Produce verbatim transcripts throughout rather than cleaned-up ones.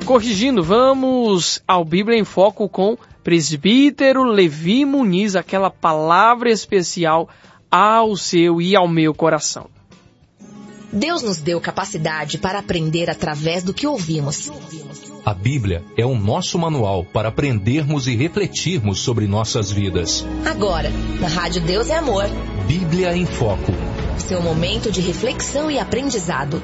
Corrigindo, vamos ao Bíblia em Foco com presbítero Levi Muniz, aquela palavra especial ao seu e ao meu coração. Deus nos deu capacidade para aprender através do que ouvimos. A Bíblia é o nosso manual para aprendermos e refletirmos sobre nossas vidas. Agora, na Rádio Deus é Amor. Bíblia em Foco. Seu momento de reflexão e aprendizado.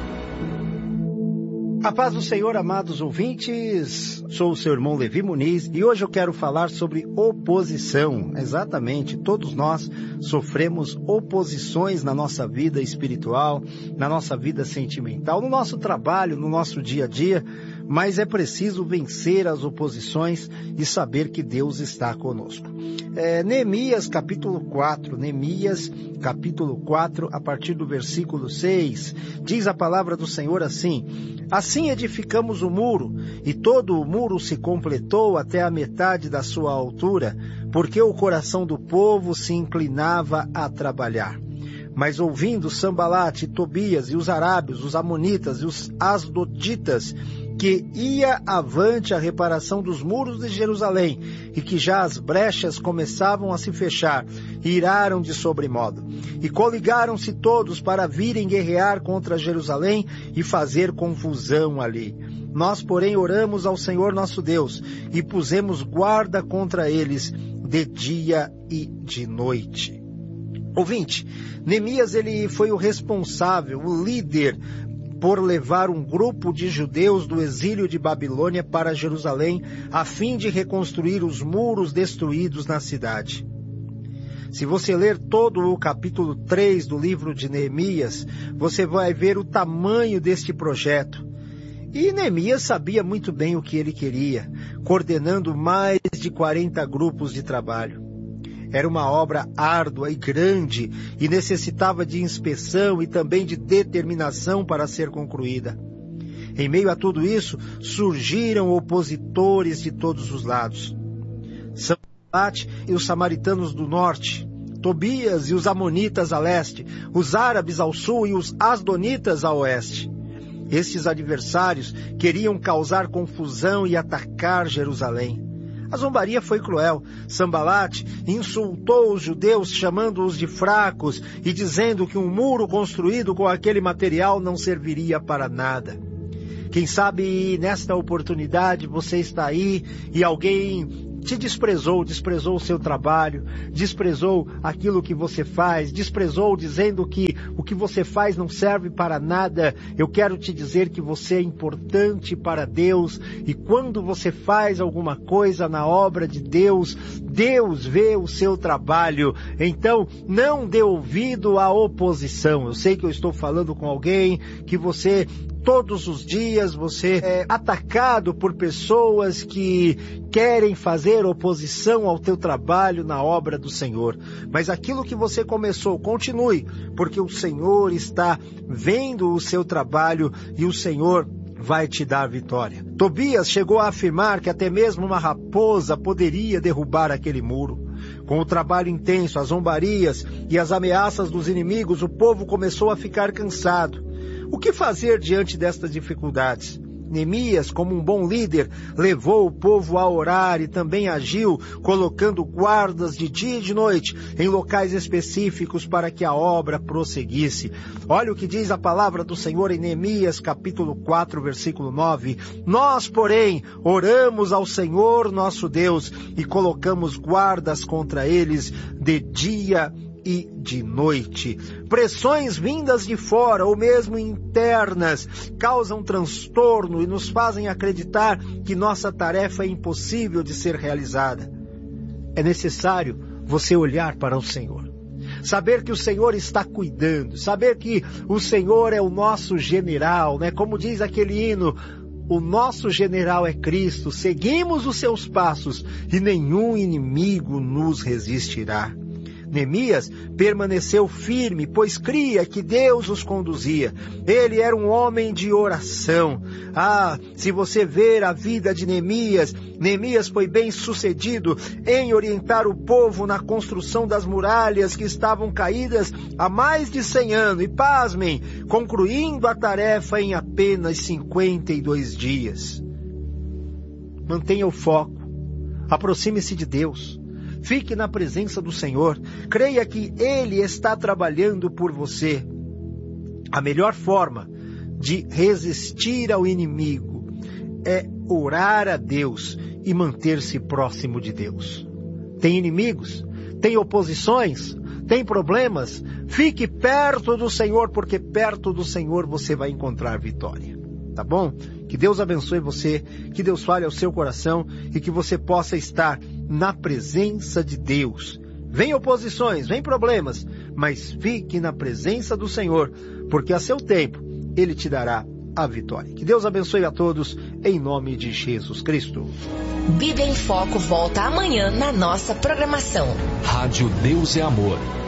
A paz do Senhor, amados ouvintes, sou o seu irmão Levi Muniz e hoje eu quero falar sobre oposição. Exatamente, todos nós sofremos oposições na nossa vida espiritual, na nossa vida sentimental, no nosso trabalho, no nosso dia a dia, mas é preciso vencer as oposições e saber que Deus está conosco. É, Neemias capítulo quatro, Neemias capítulo quatro, a partir do versículo seis, diz a palavra do Senhor assim: Assim edificamos o muro, e todo o muro se completou até a metade da sua altura, porque o coração do povo se inclinava a trabalhar. Mas ouvindo Sambalate, Tobias e os arábios, os amonitas e os asdoditas, que ia avante a reparação dos muros de Jerusalém, e que já as brechas começavam a se fechar, iraram de sobremodo. E coligaram-se todos para virem guerrear contra Jerusalém e fazer confusão ali. Nós, porém, oramos ao Senhor nosso Deus, e pusemos guarda contra eles de dia e de noite. Ouvinte, Neemias ele foi o responsável, o líder, por levar um grupo de judeus do exílio de Babilônia para Jerusalém, a fim de reconstruir os muros destruídos na cidade. Se você ler todo o capítulo três do livro de Neemias, você vai ver o tamanho deste projeto. E Neemias sabia muito bem o que ele queria, coordenando mais de quarenta grupos de trabalho. Era uma obra árdua e grande e necessitava de inspeção e também de determinação para ser concluída. Em meio a tudo isso, surgiram opositores de todos os lados. Sambalate e os samaritanos do norte, Tobias e os amonitas a leste, os árabes ao sul e os asdonitas a oeste. Estes adversários queriam causar confusão e atacar Jerusalém. A zombaria foi cruel. Sambalate insultou os judeus, chamando-os de fracos e dizendo que um muro construído com aquele material não serviria para nada. Quem sabe nesta oportunidade você está aí e alguém te desprezou, desprezou o seu trabalho, desprezou aquilo que você faz, desprezou dizendo que o que você faz não serve para nada. Eu quero te dizer que você é importante para Deus e quando você faz alguma coisa na obra de Deus, Deus vê o seu trabalho. Então, não dê ouvido à oposição. Eu sei que eu estou falando com alguém que você... Todos os dias você é atacado por pessoas que querem fazer oposição ao teu trabalho na obra do Senhor. Mas aquilo que você começou, continue, porque o Senhor está vendo o seu trabalho e o Senhor vai te dar vitória. Tobias chegou a afirmar que até mesmo uma raposa poderia derrubar aquele muro. Com o trabalho intenso, as zombarias e as ameaças dos inimigos, o povo começou a ficar cansado. O que fazer diante destas dificuldades? Neemias, como um bom líder, levou o povo a orar e também agiu, colocando guardas de dia e de noite em locais específicos para que a obra prosseguisse. Olha o que diz a palavra do Senhor em Neemias, capítulo quatro, versículo nove. Nós, porém, oramos ao Senhor nosso Deus e colocamos guardas contra eles de dia e de noite. Pressões vindas de fora ou mesmo internas causam transtorno e nos fazem acreditar que nossa tarefa é impossível de ser realizada. É necessário você olhar para o Senhor, saber que o Senhor está cuidando, saber que o Senhor é o nosso general, né? Como diz aquele hino, o nosso general é Cristo, seguimos os seus passos e nenhum inimigo nos resistirá. Neemias permaneceu firme, pois cria que Deus os conduzia. Ele era um homem de oração. Ah, se você ver a vida de Neemias, Neemias foi bem sucedido em orientar o povo na construção das muralhas que estavam caídas há mais de cem anos. E pasmem, concluindo a tarefa em apenas cinquenta e dois dias. mantenha o foco, aproxime-se de Deus, fique na presença do Senhor, creia que Ele está trabalhando por você. A melhor forma de resistir ao inimigo é orar a Deus e manter-se próximo de Deus. Tem inimigos? Tem oposições? Tem problemas? Fique perto do Senhor, porque perto do Senhor você vai encontrar vitória. Tá bom? Que Deus abençoe você, que Deus fale ao seu coração e que você possa estar na presença de Deus. Vem oposições, vem problemas, mas fique na presença do Senhor, porque a seu tempo Ele te dará a vitória. Que Deus abençoe a todos, em nome de Jesus Cristo. Bíblia em Foco volta amanhã na nossa programação. Rádio Deus é Amor.